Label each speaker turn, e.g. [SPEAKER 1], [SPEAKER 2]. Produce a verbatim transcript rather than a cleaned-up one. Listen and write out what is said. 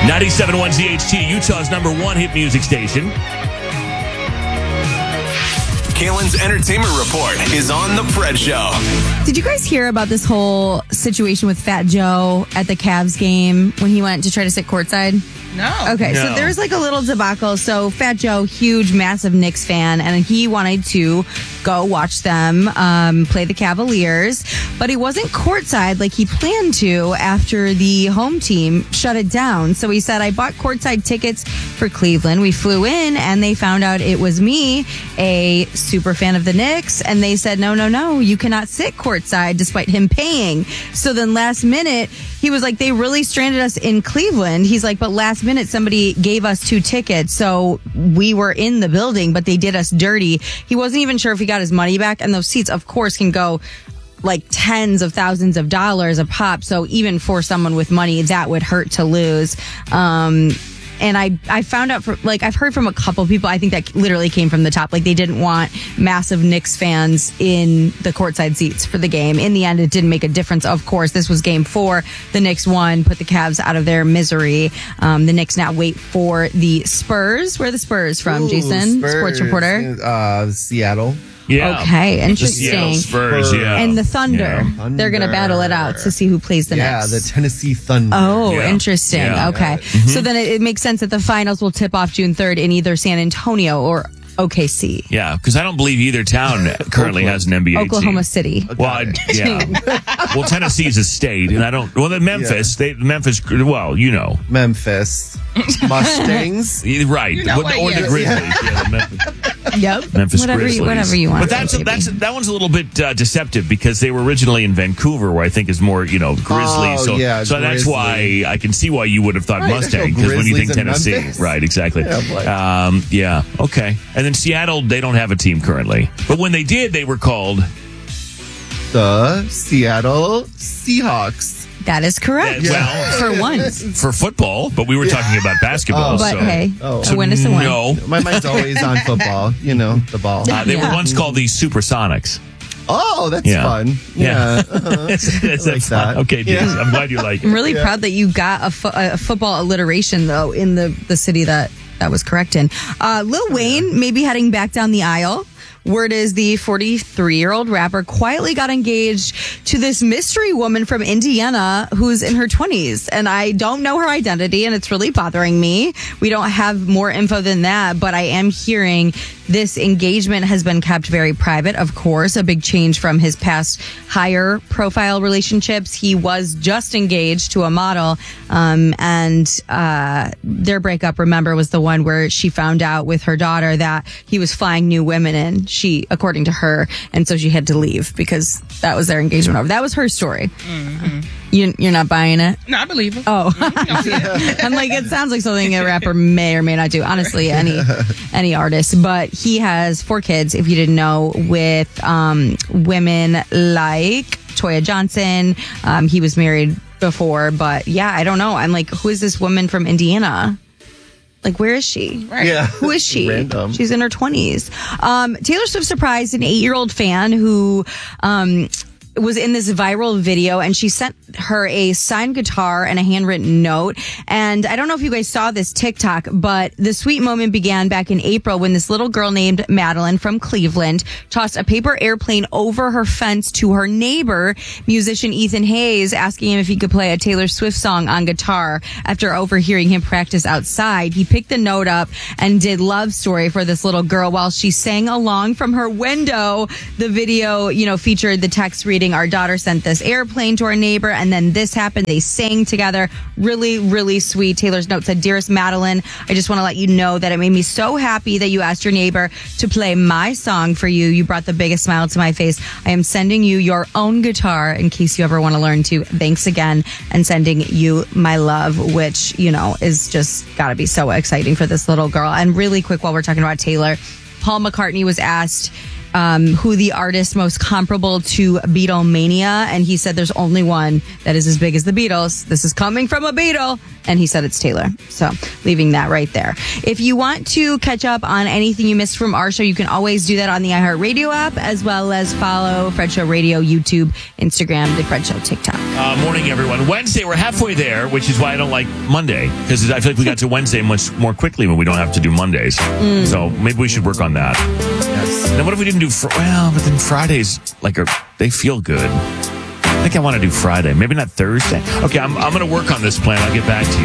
[SPEAKER 1] ninety-seven point one Z H T, Utah's number one hit music station.
[SPEAKER 2] Kalen's Entertainment Report is on The Fred Show.
[SPEAKER 3] Did you guys hear about this whole situation with Fat Joe at the Cavs game when he went to try to sit courtside?
[SPEAKER 4] No.
[SPEAKER 3] Okay,
[SPEAKER 1] No.
[SPEAKER 3] so there's like a little debacle. So Fat Joe, huge, massive Knicks fan, and he wanted to go watch them um, play the Cavaliers, but he wasn't courtside like he planned to after the home team shut it down. So he said, I bought courtside tickets for Cleveland. We flew in, and they found out it was me, a super fan of the Knicks, and they said, no, no, no, you cannot sit courtside despite him paying. So then last minute, he was like, they really stranded us in Cleveland. He's like, but last minute somebody gave us two tickets, so we were in the building, but they did us dirty. He wasn't even sure if he got his money back, and those seats, of course, can go like tens of thousands of dollars a pop. So even for someone with money, that would hurt to lose. Um, And I, I found out, for, like, I've heard from a couple people, I think that literally came from the top. Like, they didn't want massive Knicks fans in the courtside seats for the game. In the end, it didn't make a difference. Of course, this was game four. The Knicks won, put the Cavs out of their misery. Um, the Knicks now wait for the Spurs. Where are the Spurs from,
[SPEAKER 5] Ooh,
[SPEAKER 3] Jason?
[SPEAKER 5] Spurs.
[SPEAKER 3] Sports reporter?
[SPEAKER 5] Uh, Seattle.
[SPEAKER 1] Yeah.
[SPEAKER 3] Okay,
[SPEAKER 1] The
[SPEAKER 3] interesting.
[SPEAKER 1] Seattle Spurs, yeah.
[SPEAKER 3] And the Thunder.
[SPEAKER 1] Yeah.
[SPEAKER 3] They're going to battle it out to see who plays the
[SPEAKER 5] yeah,
[SPEAKER 3] Knicks.
[SPEAKER 5] the Tennessee Thunder.
[SPEAKER 3] Oh,
[SPEAKER 1] Yeah.
[SPEAKER 3] interesting.
[SPEAKER 1] Yeah.
[SPEAKER 3] Okay.
[SPEAKER 1] Mm-hmm.
[SPEAKER 3] So then it, it makes sense that the finals will tip off June third in either San Antonio or O K C.
[SPEAKER 1] Yeah, because I don't believe either town currently has an N B A
[SPEAKER 3] Oklahoma
[SPEAKER 1] team.
[SPEAKER 3] City.
[SPEAKER 1] Well, I- yeah. Well, Tennessee's a state, and I don't. Well, then Memphis, they Memphis. Well, you know,
[SPEAKER 5] Memphis. Mustangs.
[SPEAKER 1] right?
[SPEAKER 4] You know
[SPEAKER 1] Or-
[SPEAKER 4] what,
[SPEAKER 1] or the
[SPEAKER 4] yes.
[SPEAKER 1] Grizzlies. Yeah, the Memphis,
[SPEAKER 3] Yep.
[SPEAKER 1] Memphis
[SPEAKER 3] whatever
[SPEAKER 1] Grizzlies.
[SPEAKER 3] you, whatever you want.
[SPEAKER 1] But that's that's that one's a little bit uh, deceptive because they were originally in Vancouver, where I think is more you know Grizzlies.
[SPEAKER 5] Oh,
[SPEAKER 1] so
[SPEAKER 5] yeah,
[SPEAKER 1] so that's
[SPEAKER 5] Grizzly.
[SPEAKER 1] why I can see why you would have thought
[SPEAKER 5] Right,
[SPEAKER 1] Mustang
[SPEAKER 5] no
[SPEAKER 1] because when you think
[SPEAKER 5] Grizzlies in
[SPEAKER 1] Tennessee,
[SPEAKER 5] Memphis.
[SPEAKER 1] right? Exactly.
[SPEAKER 5] Yeah, but-
[SPEAKER 1] um, yeah. Okay. And then Seattle, they don't have a team currently, but when they did, they were called.
[SPEAKER 5] The Seattle Seahawks.
[SPEAKER 3] That is correct.
[SPEAKER 1] Yeah, well-
[SPEAKER 3] for once.
[SPEAKER 1] For football, but we were talking about basketball.
[SPEAKER 5] Oh.
[SPEAKER 3] But
[SPEAKER 1] so.
[SPEAKER 3] hey,
[SPEAKER 5] Oh.
[SPEAKER 3] a win is a win.
[SPEAKER 1] No.
[SPEAKER 5] My mind's always on football. You know, the ball.
[SPEAKER 1] Uh, they
[SPEAKER 3] Yeah.
[SPEAKER 1] were once called the Supersonics.
[SPEAKER 5] Oh, that's
[SPEAKER 1] Yeah.
[SPEAKER 5] fun.
[SPEAKER 1] Yeah.
[SPEAKER 5] Yeah. uh-huh.
[SPEAKER 1] That's, that's
[SPEAKER 5] like
[SPEAKER 1] fun.
[SPEAKER 5] that.
[SPEAKER 1] Okay,
[SPEAKER 5] Yeah.
[SPEAKER 1] Jason, I'm glad you like it.
[SPEAKER 3] I'm really
[SPEAKER 5] Yeah.
[SPEAKER 3] proud that you got a, fo- a football alliteration, though, in the, the city that that was correct in. Uh, Lil Wayne may be heading back down the aisle. Word is the forty-three-year-old rapper quietly got engaged to this mystery woman from Indiana who's in her twenties. And I don't know her identity, and it's really bothering me. We don't have more info than that, but I am hearing this engagement has been kept very private, of course, a big change from his past higher profile relationships. He was just engaged to a model, um, and uh, their breakup, remember, was the one where she found out with her daughter that he was flying new women in, she, according to her, and so she had to leave because that was their engagement over. That was her story.
[SPEAKER 4] Mm-hmm.
[SPEAKER 3] You, you're not buying it?
[SPEAKER 4] No, I believe him.
[SPEAKER 3] Oh,
[SPEAKER 4] Mm-hmm.
[SPEAKER 3] I'm like, it sounds like something a rapper may or may not do. Honestly, any any artist. But he has four kids, if you didn't know, with um, women like Toya Johnson. Um, he was married before, but yeah, I don't know. I'm like, who is this woman from Indiana? Like, where is she?
[SPEAKER 4] Right.
[SPEAKER 5] Yeah.
[SPEAKER 3] Who is she?
[SPEAKER 5] Random.
[SPEAKER 3] She's in her twenties. Um, Taylor Swift surprised an eight-year-old fan who um, was in this viral video, and she sent her a signed guitar and a handwritten note. And I don't know if you guys saw this TikTok, but the sweet moment began back in April when this little girl named Madeline from Cleveland tossed a paper airplane over her fence to her neighbor, musician Ethan Hayes, asking him if he could play a Taylor Swift song on guitar. After overhearing him practice outside, he picked the note up and did Love Story for this little girl while she sang along from her window. The video, you know, featured the text reading, "Our daughter sent this airplane to our neighbor, and then this happened." They sang together. Really, really sweet. Taylor's note said, "Dearest Madeline, I just want to let you know that it made me so happy that you asked your neighbor to play my song for you. You brought the biggest smile to my face. I am sending you your own guitar in case you ever want to learn to. Thanks again, and sending you my love," which, you know, is just got to be so exciting for this little girl. And really quick, while we're talking about Taylor, Paul McCartney was asked um, who the artist most comparable to Beatlemania, and he said there's only one that is as big as the Beatles. This is coming from a Beatle, and he said it's Taylor. So leaving that right there. If you want to catch up on anything you missed from our show, you can always do that on the iHeartRadio app, as well as follow Fred Show Radio, YouTube, Instagram, The Fred Show, TikTok.
[SPEAKER 1] Uh, morning, everyone. Wednesday, we're halfway there, which is why I don't like Monday, because I feel like we got to Wednesday much more quickly when we don't have to do Mondays.
[SPEAKER 3] Mm.
[SPEAKER 1] So maybe we should work on that.
[SPEAKER 5] Yes.
[SPEAKER 1] Then what if we didn't do, fr- well, but then Fridays, like, are, they feel good. I think I want to do Friday, maybe not Thursday. Okay, I'm, I'm going to work on this plan. I'll get back to you.